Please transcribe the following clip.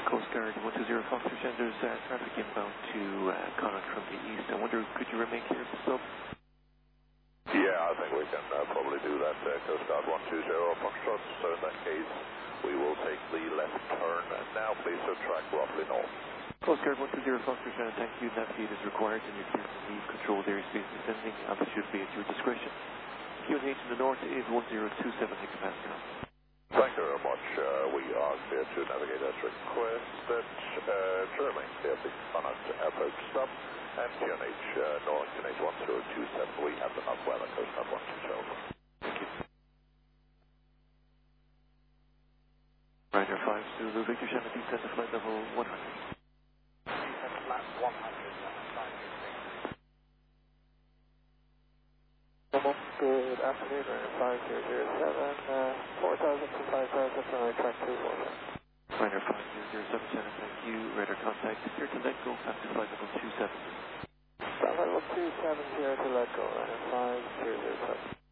Coast Guard 120 Fox Descent, there's traffic inbound to Connacht from the east. I wonder, could you remain here at the stop? Yeah, I think we can probably do that, Coast Guard 120 Foxtrot. So in that case, we will take the left turn. And now please track roughly north. Coast Guard 120 Fox Descent, thank you. Navigate is required and you're clear to leave controlled airspace descending. Altitude be at your discretion. QNH in the north is 1027 hectopascal. Thank you very much. We are clear to navigate as requested. Remain clear to Connacht approach stop. And QNH, North QNH 1027, we have enough weather, Coast Guard 120. Thank you. Ryder 5 Zulu Victor 70, descend to flight level 100. Descend to flight 100. Good afternoon, Ryder 5007, 4000 to 5000, runway track 247. Ryder 5007, thank you. Radar contact, clear to let go, pass to flight level 270. Flight level 270 to let go, Ryder 5007.